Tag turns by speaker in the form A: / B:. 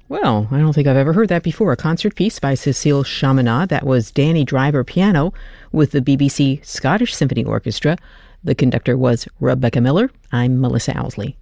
A: Well, I don't think I've ever heard that before. A concert piece by Cécile Chaminade. That was Danny Driver piano with the BBC Scottish Symphony Orchestra. The conductor was Rebecca Miller. I'm Melissa Owsley.